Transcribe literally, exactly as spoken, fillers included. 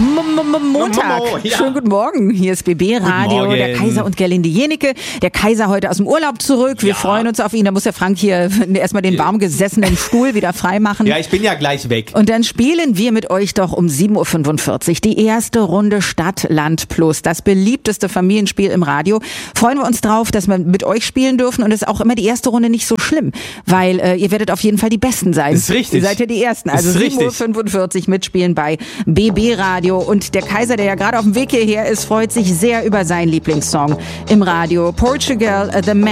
Montag. Momo, ja. Schönen guten Morgen. Hier ist B B Radio, der Kaiser und Gerlinde Jenecke. Der Kaiser heute aus dem Urlaub zurück. Wir Ja. freuen uns auf ihn. Da muss der Frank hier erstmal den warm gesessenen Stuhl wieder freimachen. Ja, ich bin ja gleich weg. Und dann spielen wir mit euch doch um sieben Uhr fünfundvierzig die erste Runde Stadt, Land Plus. Das beliebteste Familienspiel im Radio. Freuen wir uns drauf, dass wir mit euch spielen dürfen. Und es ist auch immer die erste Runde nicht so schlimm, weil äh, ihr werdet auf jeden Fall die Besten sein. Ist richtig. Ihr seid ja die Ersten. Also Ist sieben Uhr richtig. fünfundvierzig mitspielen bei B B Radio. Und der Kaiser, der ja gerade auf dem Weg hierher ist, freut sich sehr über seinen Lieblingssong im Radio. Portugal, uh, The Man.